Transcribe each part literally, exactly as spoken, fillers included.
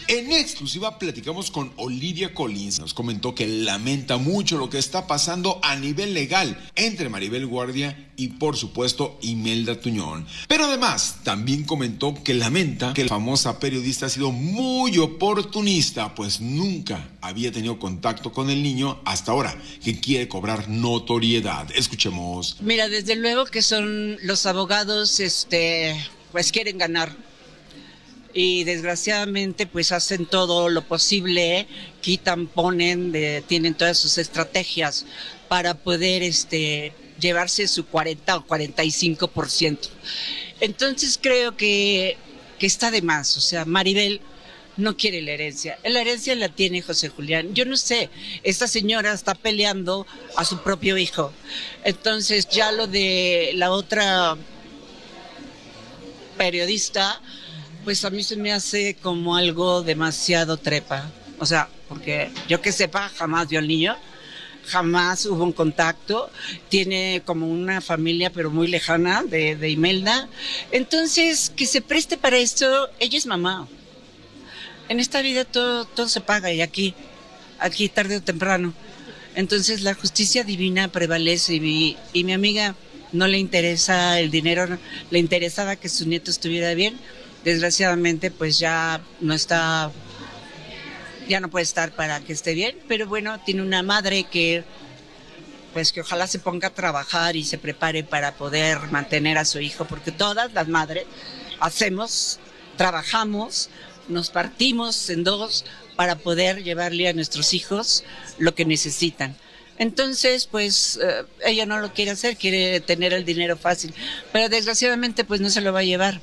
En exclusiva platicamos con Olivia Collins. Nos comentó que lamenta mucho lo que está pasando a nivel legal entre Maribel Guardia y, por supuesto, Imelda Tuñón. Pero además, también comentó que lamenta que la famosa periodista ha sido muy oportunista, pues nunca había tenido contacto con el niño hasta ahora, que quiere cobrar notoriedad. Escuchemos. Mira, desde luego que son los abogados, este, pues quieren ganar. Y desgraciadamente pues hacen todo lo posible, quitan, ponen, de, tienen todas sus estrategias para poder este, llevarse su cuarenta o cuarenta y cinco por ciento. Entonces creo que, que está de más, o sea, Maribel no quiere la herencia, la herencia la tiene José Julián. Yo no sé, esta señora está peleando a su propio hijo. Entonces ya lo de la otra periodista, pues a mí se me hace como algo demasiado trepa. O sea, porque yo que sepa, jamás vio al niño, jamás hubo un contacto, tiene como una familia pero muy lejana de, de Imelda. Entonces, que se preste para esto, ella es mamá. En esta vida todo, todo se paga y aquí, aquí tarde o temprano. Entonces la justicia divina prevalece y mi, y mi amiga no le interesa el dinero, le interesaba que su nieto estuviera bien. Desgraciadamente pues ya no está, ya no puede estar para que esté bien, pero bueno, tiene una madre que pues que ojalá se ponga a trabajar y se prepare para poder mantener a su hijo, porque todas las madres hacemos, trabajamos, nos partimos en dos para poder llevarle a nuestros hijos lo que necesitan. Entonces, pues, eh, ella no lo quiere hacer, quiere tener el dinero fácil, pero desgraciadamente pues no se lo va a llevar.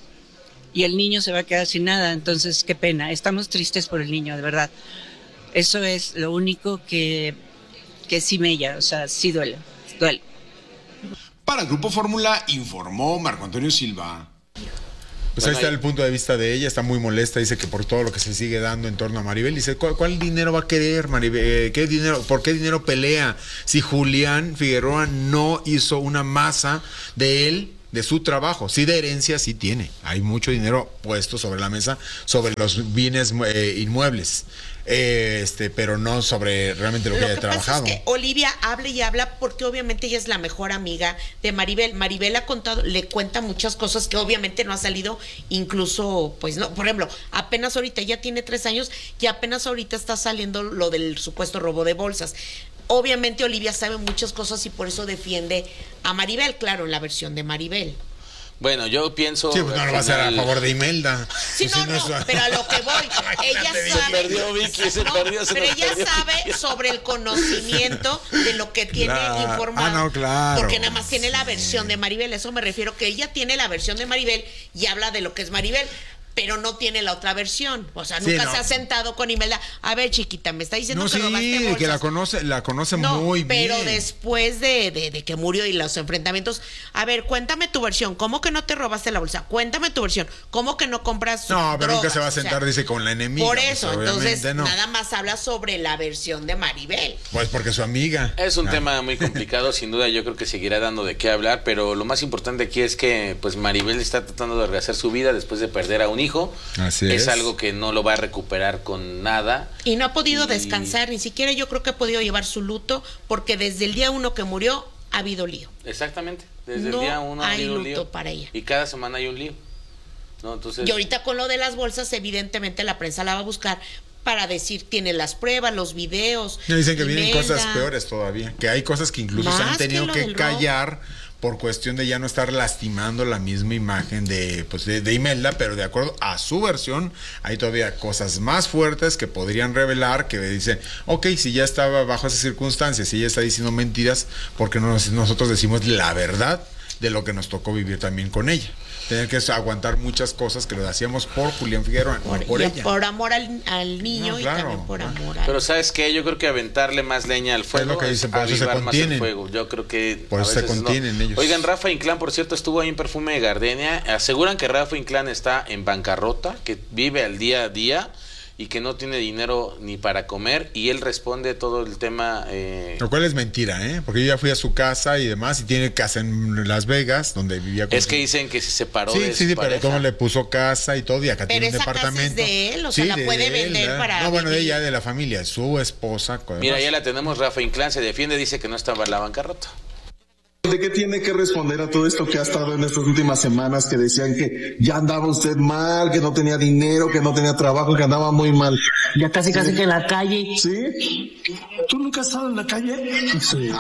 Y el niño se va a quedar sin nada, entonces qué pena, estamos tristes por el niño, de verdad. Eso es lo único que, que sí mella, o sea, sí duele, duele. Para el Grupo Fórmula informó Marco Antonio Silva. Pues ahí está el punto de vista de ella, está muy molesta, dice que por todo lo que se sigue dando en torno a Maribel, dice, ¿cuál, cuál dinero va a querer Maribel? ¿Qué dinero, ¿Por qué dinero pelea? Si Julián Figueroa no hizo una masa de él, de su trabajo, sí de herencia, sí tiene, hay mucho dinero puesto sobre la mesa, sobre los bienes eh, inmuebles, eh, este, pero no sobre realmente lo, lo que haya trabajado. Lo que pasa es que Olivia habla y habla porque obviamente ella es la mejor amiga de Maribel. Maribel ha contado, le cuenta muchas cosas que obviamente no ha salido, incluso, pues no, por ejemplo, apenas ahorita, ella tiene tres años y apenas ahorita está saliendo lo del supuesto robo de bolsas. Obviamente Olivia sabe muchas cosas y por eso defiende a Maribel, claro, en la versión de Maribel. Bueno, yo pienso... Sí, pues no lo va a hacer a favor de Imelda. Sí, no, no, no, pero a lo que voy, ella sabe... Se perdió, Vicky, se no, perdió, se pero ella perdió. sabe sobre el conocimiento de lo que tiene claro. informado. Ah, no, claro. Porque nada más tiene la versión de Maribel, eso me refiero, que ella tiene la versión de Maribel y habla de lo que es Maribel, pero no tiene la otra versión. O sea, nunca sí, no. se ha sentado con Imelda. A ver, chiquita, me está diciendo no, que sí, robaste bolsas. que la conoce, la conoce no, muy pero bien. Pero después de, de, de que murió y los enfrentamientos, a ver, cuéntame tu versión. ¿Cómo que no te robaste la bolsa? Cuéntame tu versión. ¿Cómo que no compras No, pero drogas? nunca se va a sentar, o sea, dice, con la enemiga. Por eso, pues, entonces, no. nada más habla sobre la versión de Maribel. Pues porque es su amiga. Es un ah. tema muy complicado, sin duda. Yo creo que seguirá dando de qué hablar, pero lo más importante aquí es que pues Maribel está tratando de rehacer su vida después de perder a un hijo. Así es. Es algo que no lo va a recuperar con nada. Y no ha podido y... descansar, ni siquiera yo creo que ha podido llevar su luto, porque desde el día uno que murió ha habido lío. Exactamente, desde no el día uno ha habido luto lío para ella. Y cada semana hay un lío. ¿No? Entonces... Y ahorita con lo de las bolsas, evidentemente la prensa la va a buscar para decir, tiene las pruebas, los videos. Me dicen que Imelda. vienen cosas peores todavía, que hay cosas que incluso se han tenido que, que callar por cuestión de ya no estar lastimando la misma imagen de, pues de, de Imelda, pero de acuerdo a su versión, hay todavía cosas más fuertes que podrían revelar, que dicen, ok, si ya estaba bajo esas circunstancias, si ella está diciendo mentiras, porque no, nosotros decimos la verdad de lo que nos tocó vivir también con ella. Tener que aguantar muchas cosas que lo hacíamos por Julián Figueroa, por, no por y ella. Por amor al, al niño, no, claro, y también por amor al... Pero ¿sabes qué? Yo creo que aventarle más leña al fuego es lo que dicen, por es eso se contienen. Más el fuego. Yo creo que por eso se contienen no. ellos. Oigan, Rafa Inclán, por cierto, estuvo ahí en Perfume de Gardenia. Aseguran que Rafa Inclán está en bancarrota, que vive al día a día y que no tiene dinero ni para comer, y él responde todo el tema. Eh... Lo cual es mentira, ¿eh? Porque yo ya fui a su casa y demás, y tiene casa en Las Vegas, donde vivía con Es su... que dicen que se separó sí, de sí, su sí, pareja. pero cómo le puso casa y todo, y acá Pero tiene un esa departamento. casa es de él, o sea, la de- puede de él, vender ¿eh? para No, bueno, de vivir. ella, de la familia, su esposa. Mira, además. ya la tenemos, Rafa Inclán se defiende, dice que no estaba en la bancarrota. ¿De qué tiene que responder a todo esto que ha estado en estas últimas semanas, que decían que ya andaba usted mal, que no tenía dinero, que no tenía trabajo, que andaba muy mal? Ya casi casi que en la calle. ¿Sí? ¿Tú nunca has estado en la calle? Sí.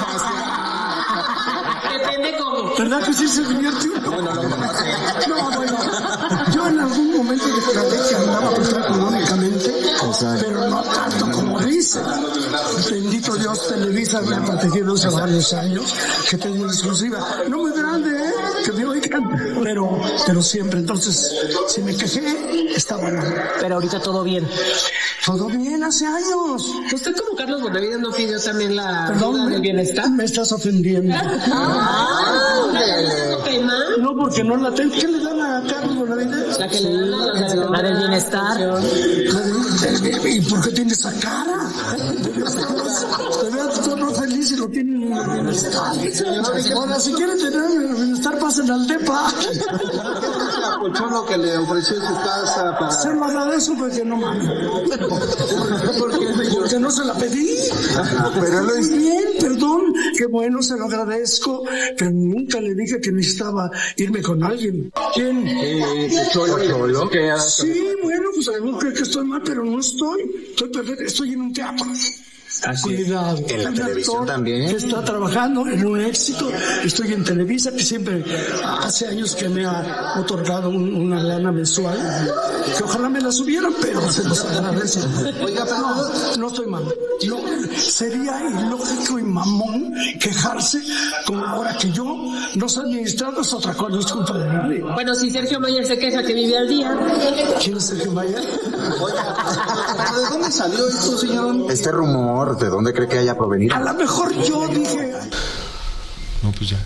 Ah, bueno, Depende cómo. ¿Verdad que sí se divierte uno? bueno, lo que pasa es- No, bueno, yo en algún momento declaré que andaba frustrado económicamente, pero no tanto como dice. Bendito Dios, Televisa me ha protegido hace varios años, que tengo una exclusiva, no muy grande, ¿eh? Que me oigan, pero, pero siempre. Entonces, si me quejé, estaba mal. Pero ahorita todo bien. Todo bien, hace años. ¿Usted como Carlos Bonavides no pidió también la Perdón, ayuda me, del bienestar? me estás ofendiendo. Ah, ¿no pena? No, porque no la tengo. ¿Qué le dan a Carlos Bonavides? La que le dan a la, la del bienestar. ¿Y por qué tiene esa cara? Te veo todo feliz y lo tiene en el bienestar. Ahora, si quieren tener el bienestar, pasen al DEPA. Lo que le ofreció su casa para... Se lo agradezco porque no mames. Porque no se la pedí. Pero lo Muy bien, perdón. Qué bueno, se lo agradezco. Pero nunca le dije que necesitaba irme con alguien. ¿Quién? Cholo, que Sí, bueno, pues a lo mejor cree que estoy mal, pero no estoy. Estoy perfecto, estoy en un teatro. Cuidado. ¿En la Un televisión actor también? que está trabajando en un éxito. Estoy en Televisa, que siempre hace años que me ha otorgado un- una lana mensual. Que ojalá me la subieran, pero se los agradece. Oiga, no, no estoy mal. No, sería ilógico y mamón quejarse como ahora que yo no sé administrar, es otra cosa, no es culpa de nadie. Bueno, si Sergio Mayer se queja que vive al día. ¿Quién es Sergio Mayer? ¿De dónde salió esto, señor? Este rumor, ¿de dónde cree que haya provenido? A lo mejor yo dije... No, pues ya.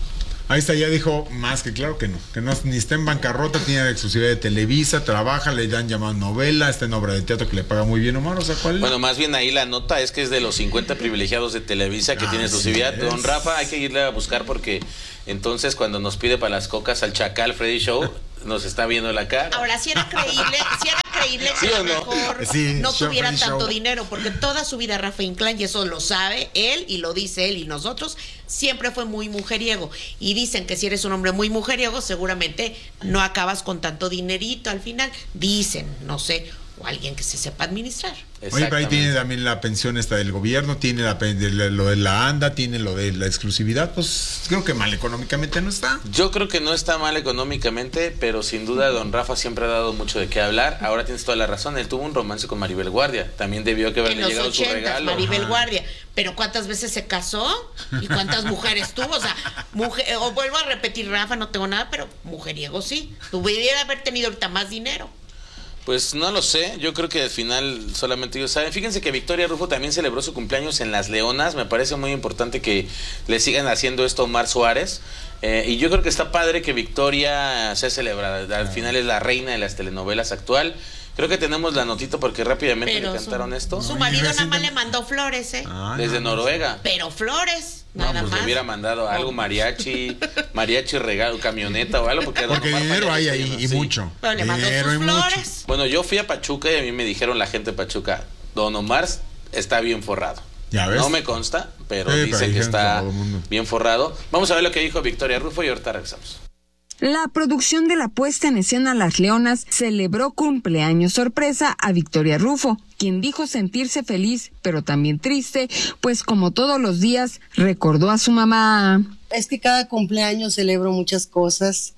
Ahí está, ya dijo más que claro que no. Que no ni está en bancarrota, tiene la exclusividad de Televisa, trabaja, le dan llamado novela, está en obra de teatro que le paga muy bien, Omar. O sea, ¿cuál? Bueno, más bien ahí la nota es que es de los cincuenta privilegiados de Televisa que Ah, tiene exclusividad. sí, Don es. Rafa, hay que irle a buscar porque entonces cuando nos pide para las cocas al Chacal Freddy Show, nos está viendo la cara. Ahora, si era creíble, si era creíble que ¿Sí a o lo no? mejor Sí, no show, tuviera Freddy tanto Show. dinero, porque toda su vida Rafa Inclán, y eso lo sabe él, y lo dice él y nosotros, siempre fue muy mujeriego. Y dicen que si eres un hombre muy mujeriego, seguramente no acabas con tanto dinerito al final. Dicen, no sé, o alguien que se sepa administrar. Oye, pero ahí tiene también la pensión esta del gobierno, tiene la, pen- de la- lo de la ANDA, tiene lo de la exclusividad, pues creo que mal económicamente no está. Yo creo que no está mal económicamente, pero sin duda don Rafa siempre ha dado mucho de qué hablar. Ahora tienes toda la razón, él tuvo un romance con Maribel Guardia. También debió que En haberle los llegado su ochentas, regalo. Maribel Ajá. Guardia. Pero ¿cuántas veces se casó? ¿Y cuántas mujeres tuvo? O sea, mujer, o vuelvo a repetir, Rafa, no tengo nada, pero mujeriego sí. Tuviera haber tenido ahorita más dinero. Pues no lo sé, yo creo que al final solamente ellos saben. Fíjense que Victoria Rufo también celebró su cumpleaños en Las Leonas. Me parece muy importante que le sigan haciendo esto a Omar Suárez. Eh, y yo creo que está padre que Victoria sea celebrada. Al final es la reina de las telenovelas actual. Creo que tenemos la notita porque rápidamente Pero le cantaron su, esto. Su No, marido y nada más recientemente- le mandó flores, ¿eh? Ah, Desde no, Noruega. Pero flores, No, nada pues más. le hubiera mandado algo, mariachi, mariachi regalo, camioneta o algo. Porque, a don Porque Omar dinero hay Payares, ahí y sí. mucho. Pero le mandó Dinero sus y mucho. flores. Bueno, yo fui a Pachuca y a mí me dijeron la gente de Pachuca, don Omar está bien forrado. Ya ves. No me consta, pero Sí, dice pero que dijeron está todo el mundo. bien forrado. Vamos a ver lo que dijo Victoria Rufo y ahorita regresamos. La producción de la puesta en escena Las Leonas celebró cumpleaños sorpresa a Victoria Rufo, quien dijo sentirse feliz, pero también triste, pues como todos los días recordó a su mamá. Es que cada cumpleaños celebro muchas cosas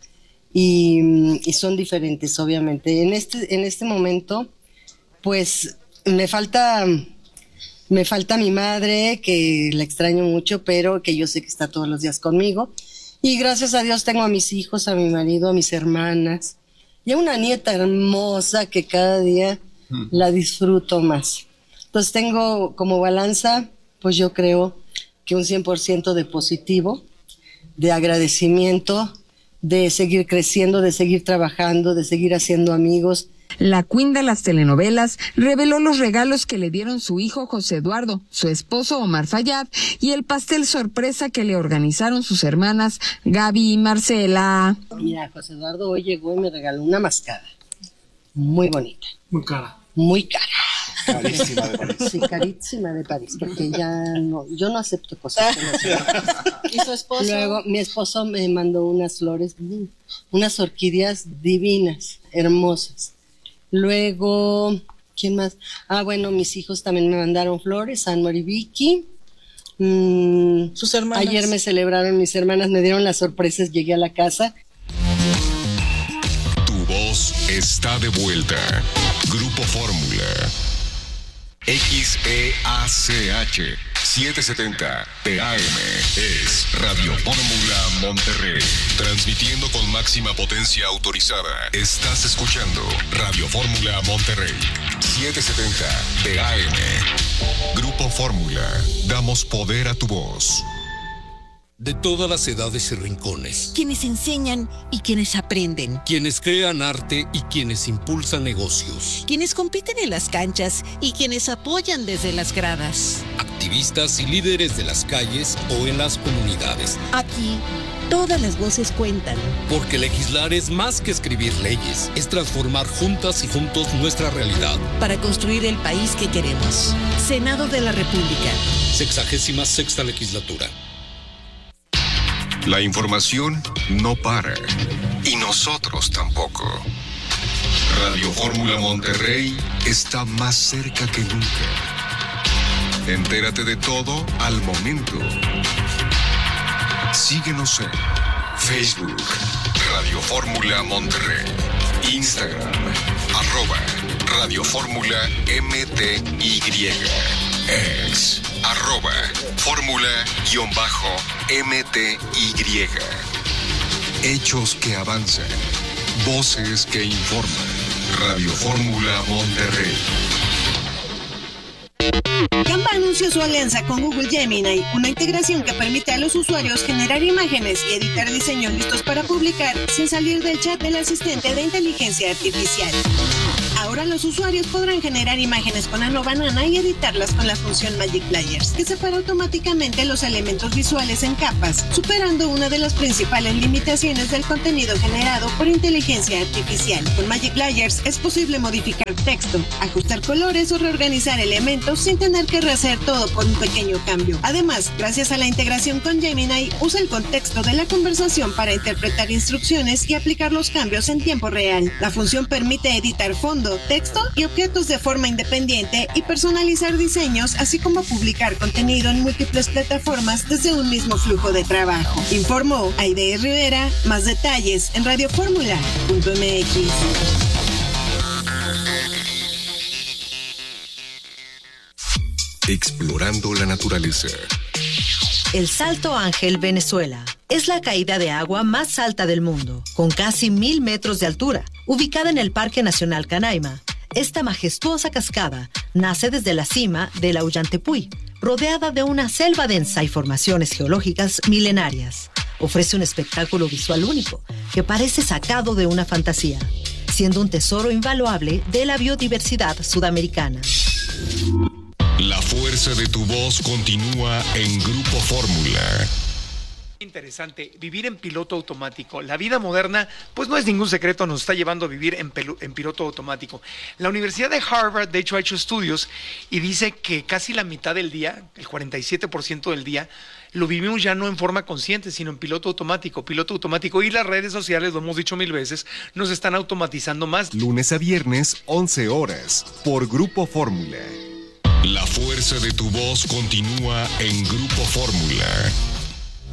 y, y son diferentes, obviamente. En este, en este momento, pues me falta, me falta mi madre, que la extraño mucho, pero que yo sé que está todos los días conmigo. Y gracias a Dios tengo a mis hijos, a mi marido, a mis hermanas y a una nieta hermosa que cada día la disfruto más. Entonces tengo como balanza, pues yo creo que un cien por ciento de positivo, de agradecimiento, de seguir creciendo, de seguir trabajando, de seguir haciendo amigos, La queen de las telenovelas reveló los regalos que le dieron su hijo José Eduardo, su esposo Omar Fayad y el pastel sorpresa que le organizaron sus hermanas Gaby y Marcela. Mira, José Eduardo hoy llegó y me regaló una mascada muy bonita. Muy cara. Muy cara. Carísima de París. Sí, carísima de París, porque ya no, yo no acepto cosas que no acepto. ¿Y su esposo? Luego, mi esposo me mandó unas flores, unas orquídeas divinas, hermosas. Luego, ¿quién más? Ah, bueno, mis hijos también me mandaron flores, Anmar y Vicky. Mm, Sus hermanas. Ayer me celebraron, mis hermanas me dieron las sorpresas, llegué a la casa. Tu voz está de vuelta. Grupo Fórmula. X E A C H setecientos setenta T A M es Radio Fórmula Monterrey. Transmitiendo con máxima potencia autorizada. Estás escuchando Radio Fórmula Monterrey. setecientos setenta T A M. Grupo Fórmula. Damos poder a tu voz. De todas las edades y rincones. Quienes enseñan y quienes aprenden. Quienes crean arte y quienes impulsan negocios. Quienes compiten en las canchas y quienes apoyan desde las gradas. Activistas y líderes de las calles o en las comunidades. Aquí, todas las voces cuentan. Porque legislar es más que escribir leyes. Es transformar juntas y juntos nuestra realidad. Para construir el país que queremos. Senado de la República. Sexagésima sexta legislatura. La información no para. Y nosotros tampoco. Radio Fórmula Monterrey está más cerca que nunca. Entérate de todo al momento. Síguenos en Facebook, Radio Fórmula Monterrey. Instagram, arroba Radio Fórmula M T Y. Ex, arroba Fórmula-M T Y. Hechos que avanzan. Voces que informan. Radio Fórmula Monterrey. Canva anunció su alianza con Google Gemini, una integración que permite a los usuarios generar imágenes y editar diseños listos para publicar sin salir del chat del asistente de inteligencia artificial. Ahora los usuarios podrán generar imágenes con Ano Banana y editarlas con la función Magic Layers, que separa automáticamente los elementos visuales en capas, superando una de las principales limitaciones del contenido generado por inteligencia artificial. Con Magic Layers es posible modificar texto, ajustar colores o reorganizar elementos sin tener que rehacer todo por un pequeño cambio. Además, gracias a la integración con Gemini, usa el contexto de la conversación para interpretar instrucciones y aplicar los cambios en tiempo real. La función permite editar fondo, texto y objetos de forma independiente y personalizar diseños, así como publicar contenido en múltiples plataformas desde un mismo flujo de trabajo. Informó Aide Rivera. Más detalles en radio fórmula punto m x. Explorando la naturaleza. El Salto Ángel, Venezuela. Es la caída de agua más alta del mundo, con casi mil metros de altura. Ubicada en el Parque Nacional Canaima, esta majestuosa cascada nace desde la cima del Auyantepuy, rodeada de una selva densa y formaciones geológicas milenarias. Ofrece un espectáculo visual único, que parece sacado de una fantasía, siendo un tesoro invaluable de la biodiversidad sudamericana. La fuerza de tu voz continúa en Grupo Fórmula. Interesante, vivir en piloto automático. La vida moderna, pues no es ningún secreto, nos está llevando a vivir en, pelu- en piloto automático. La Universidad de Harvard, de hecho, ha hecho estudios y dice que casi la mitad del día, el cuarenta y siete por ciento del día, lo vivimos ya no en forma consciente, sino en piloto automático. Piloto automático y las redes sociales, lo hemos dicho mil veces, nos están automatizando más. Lunes a viernes, once horas, por Grupo Fórmula. La fuerza de tu voz continúa en Grupo Fórmula.